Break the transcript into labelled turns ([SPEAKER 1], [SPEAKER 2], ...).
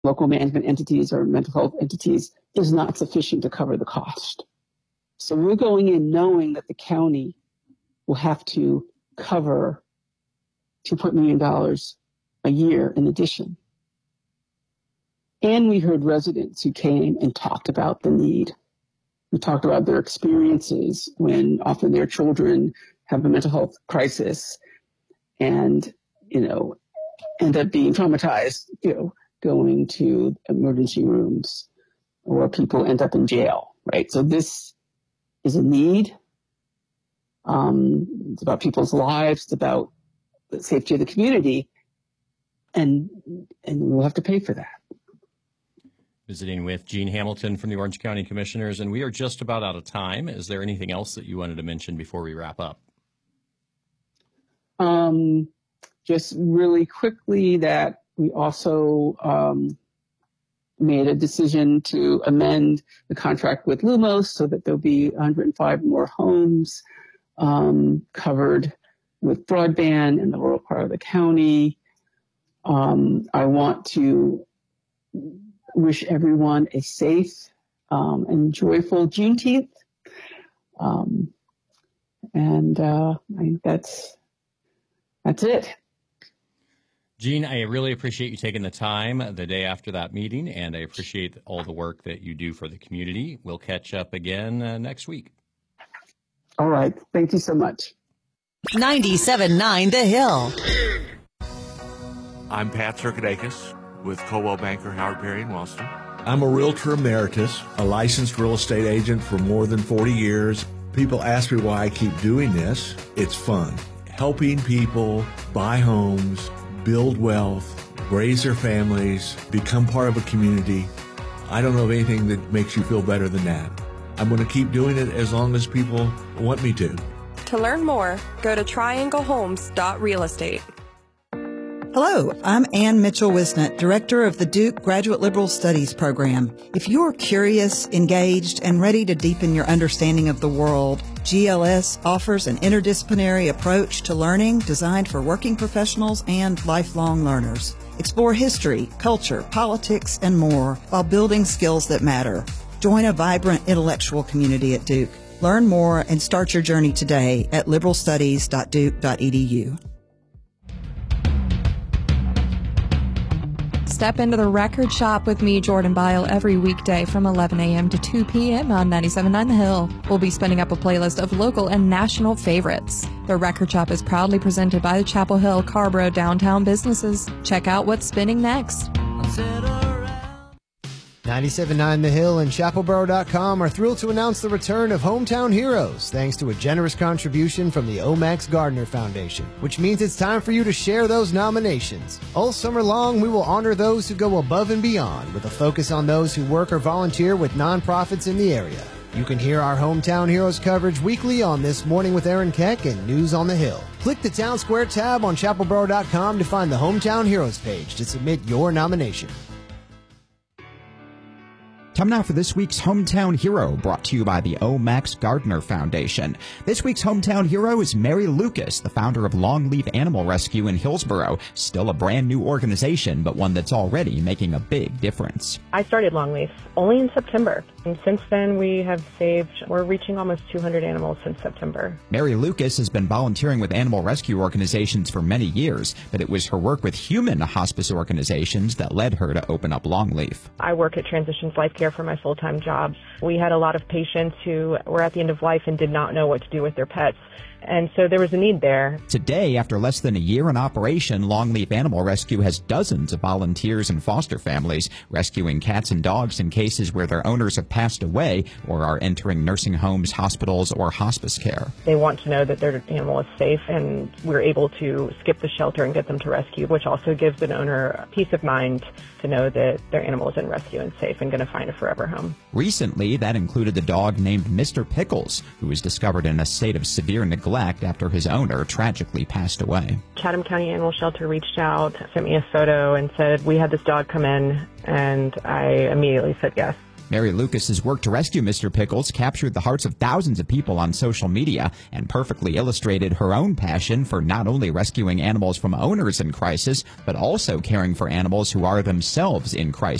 [SPEAKER 1] local management entities or mental health entities is not sufficient to cover the cost. So we're going in knowing that the county will have to cover $2 million a year in addition. And we heard residents who came and talked about the need. We talked about their experiences when often their children have a mental health crisis and, end up being traumatized, going to emergency rooms, or people end up in jail, right? So this is a need. It's about people's lives. It's about the safety of the community. And we'll have to pay for that.
[SPEAKER 2] Visiting with Jean Hamilton from the Orange County Commissioners, and we are just about out of time. Is there anything else that you wanted to mention before we wrap up?
[SPEAKER 1] Just really quickly that we also made a decision to amend the contract with Lumos so that there'll be 105 more homes covered with broadband in the rural part of the county. I want to wish everyone a safe and joyful Juneteenth. I think that's it.
[SPEAKER 2] Jean, I really appreciate you taking the time the day after that meeting, and I appreciate all the work that you do for the community. We'll catch up again next week.
[SPEAKER 1] All right. Thank you so much.
[SPEAKER 3] 97.9 The Hill.
[SPEAKER 4] I'm Pat Circadakis with Coldwell Banker Howard Perry in Wellston.
[SPEAKER 5] I'm a realtor emeritus, a licensed real estate agent for more than 40 years. People ask me why I keep doing this. It's fun. Helping people buy homes, build wealth, raise their families, become part of a community. I don't know of anything that makes you feel better than that. I'm going to keep doing it as long as people want me to.
[SPEAKER 6] To learn more, go to trianglehomes.realestate.
[SPEAKER 7] Hello, I'm Ann Mitchell-Wisnett, Director of the Duke Graduate Liberal Studies Program. If you're curious, engaged, and ready to deepen your understanding of the world, GLS offers an interdisciplinary approach to learning designed for working professionals and lifelong learners. Explore history, culture, politics, and more while building skills that matter. Join a vibrant intellectual community at Duke. Learn more and start your journey today at liberalstudies.duke.edu.
[SPEAKER 8] Step into the record shop with me, Jordan Bile, every weekday from 11 a.m. to 2 p.m. on 97.9 The Hill. We'll be spinning up a playlist of local and national favorites. The record shop is proudly presented by the Chapel Hill Carborough downtown businesses. Check out what's spinning next.
[SPEAKER 9] 97.9 The Hill and chapelboro.com are thrilled to announce the return of Hometown Heroes, thanks to a generous contribution from the Omax Gardner Foundation, which means it's time for you to share those nominations. All summer long, we will honor those who go above and beyond, with a focus on those who work or volunteer with nonprofits in the area. You can hear our Hometown Heroes coverage weekly on This Morning with Aaron Keck and News on the Hill. Click the Town Square tab on chapelboro.com to find the Hometown Heroes page to submit your nomination.
[SPEAKER 10] Time now for this week's Hometown Hero, brought to you by the Omax Gardner Foundation. This week's Hometown Hero is Mary Lucas, the founder of Longleaf Animal Rescue in Hillsboro. Still a brand new organization, but one that's already making a big difference.
[SPEAKER 11] I started Longleaf only in September, and since then we're reaching almost 200 animals since September.
[SPEAKER 10] Mary Lucas has been volunteering with animal rescue organizations for many years, but it was her work with human hospice organizations that led her to open up Longleaf.
[SPEAKER 11] I work at Transitions Life Care for my full-time job. We had a lot of patients who were at the end of life and did not know what to do with their pets. And so there was a need there.
[SPEAKER 10] Today, after less than a year in operation, Longleaf Animal Rescue has dozens of volunteers and foster families rescuing cats and dogs in cases where their owners have passed away or are entering nursing homes, hospitals, or hospice care.
[SPEAKER 11] They want to know that their animal is safe, and we're able to skip the shelter and get them to rescue, which also gives an owner peace of mind to know that their animal is in rescue and safe and going to find a forever home.
[SPEAKER 10] Recently, that included the dog named Mr. Pickles, who was discovered in a state of severe neglect after his owner tragically passed away.
[SPEAKER 11] Chatham County Animal Shelter reached out, sent me a photo, and said we had this dog come in, and I immediately said yes.
[SPEAKER 10] Mary Lucas's work to rescue Mr. Pickles captured the hearts of thousands of people on social media and perfectly illustrated her own passion for not only rescuing animals from owners in crisis, but also caring for animals who are themselves in crisis.